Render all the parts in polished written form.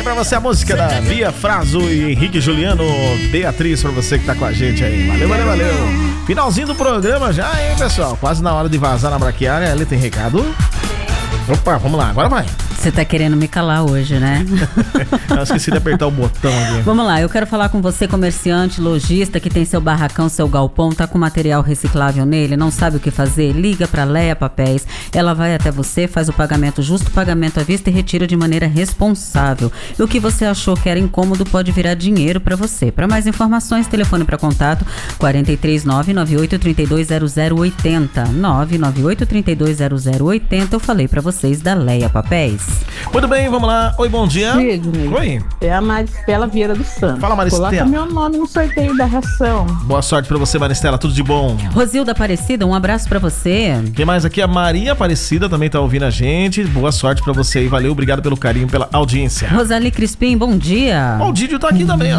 pra você a música da Bia Fraso e Henrique Juliano, Beatriz, pra você que tá com a gente aí. Valeu. Finalzinho do programa já, hein, pessoal? Quase na hora de vazar na braquiária. Ali tem recado? Opa, vamos lá, agora vai. Você tá querendo me calar hoje, né? Eu esqueci de apertar o botão aqui. Vamos lá, eu quero falar com você, comerciante, lojista, que tem seu barracão, seu galpão, tá com material reciclável nele, não sabe o que fazer? Liga pra Leia Papéis. Ela vai até você, faz o pagamento justo, pagamento à vista e retira de maneira responsável. E o que você achou que era incômodo pode virar dinheiro pra você. Para mais informações, telefone para contato 439-98320080. 998320080. Eu falei pra vocês da Leia Papéis. Muito bem, vamos lá. Oi, bom dia. Oi. É a Maristela Vieira do Santos. Fala, Maristela. Coloca meu nome no sorteio da ração. Boa sorte pra você, Maristela. Tudo de bom. Rosilda Aparecida, um abraço pra você. Quem mais aqui? A Maria Aparecida também tá ouvindo a gente. Boa sorte pra você aí. Valeu, obrigado pelo carinho, pela audiência. Rosali Crispim, bom dia. Ó, o Didio tá aqui também, ó.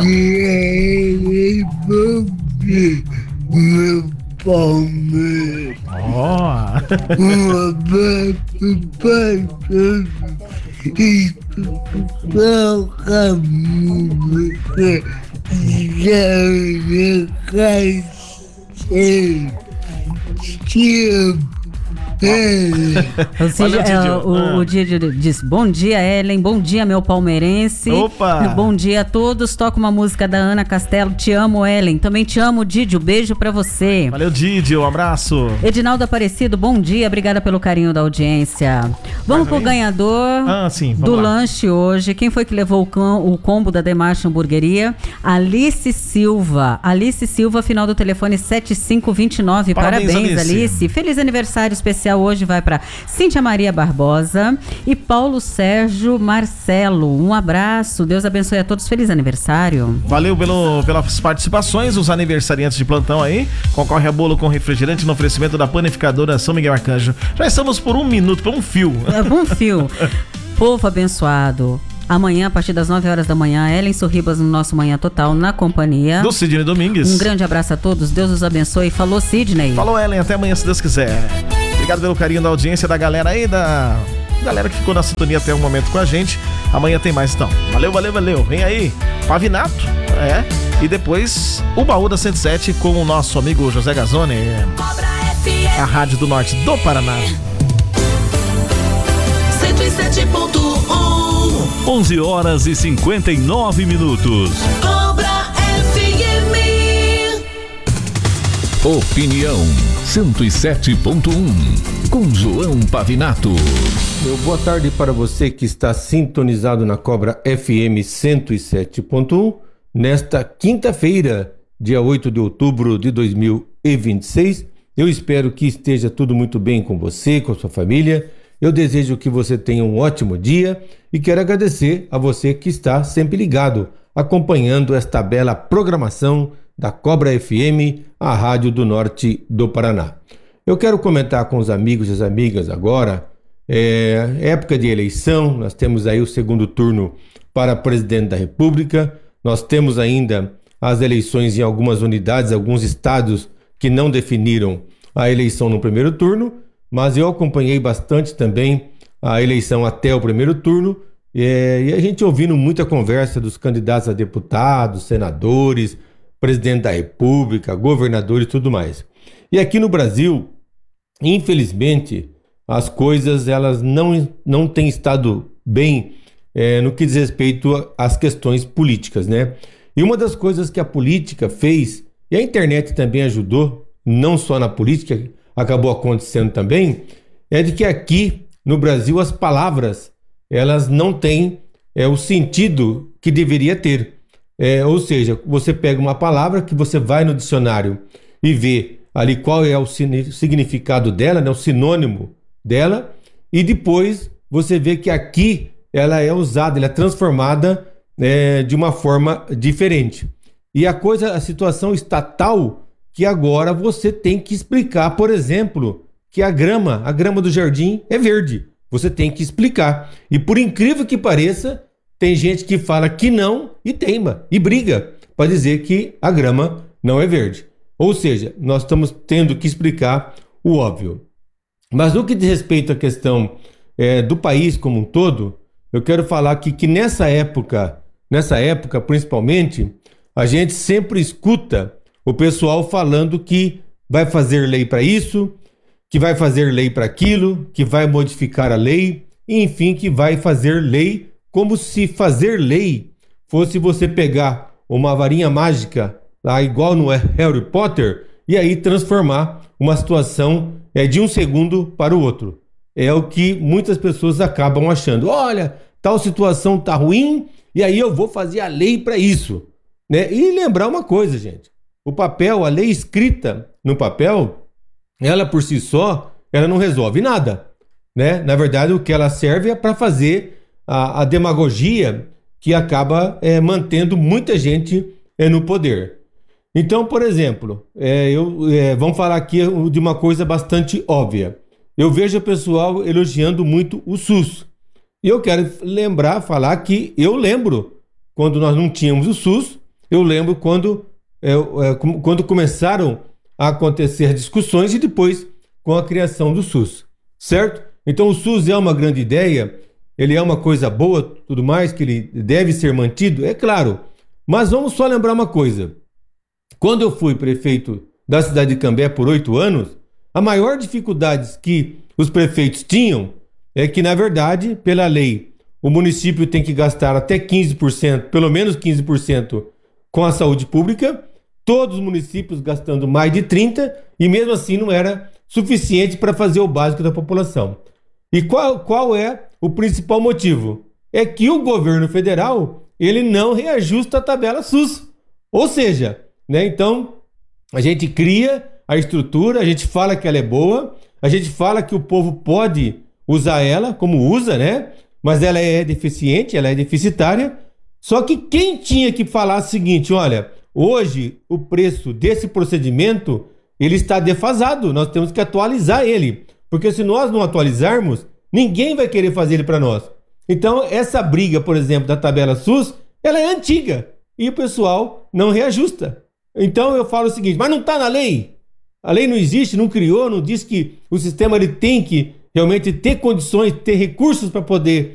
Ó. O Didio diz: bom dia, Ellen, bom dia, meu palmeirense. Opa! Bom dia a todos. Toca uma música da Ana Castelo. Te amo, Ellen. Também te amo, Didio. Beijo pra você. Valeu, Didio. Um abraço. Edinaldo Aparecido, bom dia. Obrigada pelo carinho da audiência. Vamos pro ganhador do lanche hoje. Quem foi que levou o combo da Demarche Hamburgueria? Alice Silva. Alice Silva, final do telefone 7529. Parabéns, Alice. Feliz aniversário especial hoje vai para Cíntia Maria Barbosa e Paulo Sérgio Marcelo. Um abraço, Deus abençoe a todos, feliz aniversário. Valeu pelas participações, os aniversariantes de plantão aí. Concorre a bolo com refrigerante no oferecimento da panificadora São Miguel Arcanjo. Já estamos por um minuto, por um fio. Um fio. Povo abençoado. Amanhã, a partir das 9 horas da manhã, Ellen Sorribas no nosso Manhã Total, na companhia do Sidney Domingues. Um grande abraço a todos, Deus os abençoe. Falou, Sidney. Falou, Ellen, até amanhã, se Deus quiser. Obrigado pelo carinho da audiência da galera aí, da galera que ficou na sintonia até o momento com a gente. Amanhã tem mais, então. Valeu. Vem aí, Pavinato, e depois o Baú da 107 com o nosso amigo José Gazzoni, a Rádio do Norte do Paraná. 107.1 11 horas e 59 minutos. Cobra FM. Opinião 107.1 com João Pavinato. Meu boa tarde para você que está sintonizado na Cobra FM 107.1 nesta quinta-feira, dia 8 de outubro de 2026. Eu espero que esteja tudo muito bem com você, com a sua família. Eu desejo que você tenha um ótimo dia e quero agradecer a você que está sempre ligado, acompanhando esta bela programação da Cobra FM, a Rádio do Norte do Paraná. Eu quero comentar com os amigos e as amigas agora, época de eleição, nós temos aí o segundo turno para presidente da República, nós temos ainda as eleições em algumas unidades, alguns estados que não definiram a eleição no primeiro turno, mas eu acompanhei bastante também a eleição até o primeiro turno, e a gente ouvindo muita conversa dos candidatos a deputados, senadores, presidente da República, governadores e tudo mais. E aqui no Brasil, infelizmente, as coisas elas não têm estado bem no que diz respeito às questões políticas, né? E uma das coisas que a política fez, e a internet também ajudou, não só na política, acabou acontecendo também, é de que aqui no Brasil as palavras elas não têm o sentido que deveria ter. Ou seja, você pega uma palavra que você vai no dicionário e vê ali qual é o significado dela, né, o sinônimo dela, e depois você vê que aqui ela é usada, ela é transformada de uma forma diferente. E a situação está tal que agora você tem que explicar, por exemplo, que a grama do jardim é verde. Você tem que explicar. E por incrível que pareça, tem gente que fala que não e teima e briga para dizer que a grama não é verde. Ou seja, nós estamos tendo que explicar o óbvio. Mas no que diz respeito à questão do país como um todo, eu quero falar aqui que nessa época principalmente, a gente sempre escuta o pessoal falando que vai fazer lei para isso, que vai fazer lei para aquilo, que vai modificar a lei, enfim, que vai fazer lei, como se fazer lei fosse você pegar uma varinha mágica, lá igual no Harry Potter, e aí transformar uma situação de um segundo para o outro. É o que muitas pessoas acabam achando. Olha, tal situação tá ruim, e aí eu vou fazer a lei para isso, né? E lembrar uma coisa, gente. O papel, a lei escrita no papel, ela por si só, ela não resolve nada, né? Na verdade, o que ela serve é para fazer a demagogia que acaba mantendo muita gente no poder. Então, por exemplo, vamos falar aqui de uma coisa bastante óbvia. Eu vejo o pessoal elogiando muito o SUS. E eu quero falar que eu lembro quando nós não tínhamos o SUS, eu lembro quando começaram a acontecer discussões e depois com a criação do SUS, certo? Então o SUS é uma grande ideia, ele é uma coisa boa, tudo mais, que ele deve ser mantido, é claro. Mas vamos só lembrar uma coisa. Quando eu fui prefeito da cidade de Cambé por 8 anos, a maior dificuldade que os prefeitos tinham é que, na verdade, pela lei, o município tem que gastar até 15%, pelo menos 15% com a saúde pública, todos os municípios gastando mais de 30%, e mesmo assim não era suficiente para fazer o básico da população. E qual é o principal motivo? É que o governo federal, ele não reajusta a tabela SUS. Ou seja, né, então, a gente cria a estrutura, a gente fala que ela é boa, a gente fala que o povo pode usar ela, como usa, né? Mas ela é deficiente, ela é deficitária. Só que quem tinha que falar o seguinte, olha, hoje o preço desse procedimento, ele está defasado, nós temos que atualizar ele. Porque se nós não atualizarmos, ninguém vai querer fazer ele para nós. Então, essa briga, por exemplo, da tabela SUS, ela é antiga e o pessoal não reajusta. Então, eu falo o seguinte, mas não está na lei? A lei não existe, não criou, não diz que o sistema ele tem que realmente ter condições, ter recursos para poder